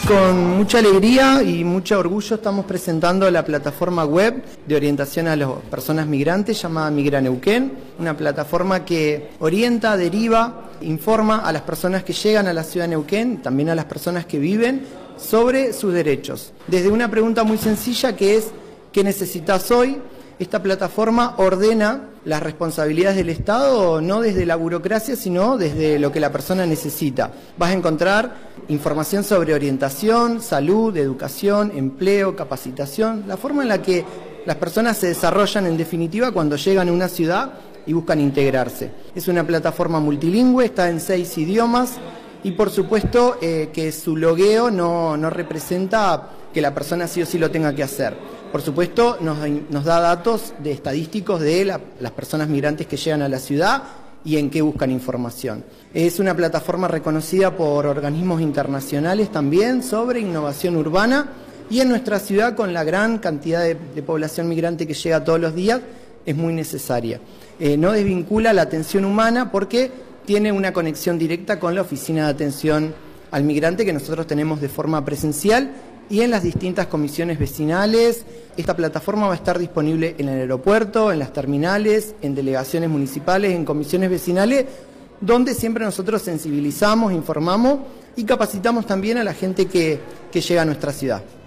Con mucha alegría y mucho orgullo estamos presentando la plataforma web de orientación a las personas migrantes llamada Migra Neuquén, una plataforma que orienta, deriva, informa a las personas que llegan a la ciudad de Neuquén, también a las personas que viven, sobre sus derechos. Desde una pregunta muy sencilla que es ¿qué necesitas hoy? Esta plataforma ordena las responsabilidades del Estado no desde la burocracia, sino desde lo que la persona necesita. Vas a encontrar información sobre orientación, salud, educación, empleo, capacitación, la forma en la que las personas se desarrollan en definitiva cuando llegan a una ciudad y buscan integrarse. Es una plataforma multilingüe, está en 6 idiomas y por supuesto que su logueo no representa que la persona sí o sí lo tenga que hacer. Por supuesto, nos da datos estadísticos de las personas migrantes que llegan a la ciudad y en qué buscan información. Es una plataforma reconocida por organismos internacionales también sobre innovación urbana y en nuestra ciudad, con la gran cantidad de población migrante que llega todos los días, es muy necesaria. No desvincula la atención humana porque tiene una conexión directa con la oficina de atención al migrante que nosotros tenemos de forma presencial y en las distintas comisiones vecinales. Esta plataforma va a estar disponible en el aeropuerto, en las terminales, en delegaciones municipales, en comisiones vecinales, donde siempre nosotros sensibilizamos, informamos y capacitamos también a la gente que llega a nuestra ciudad.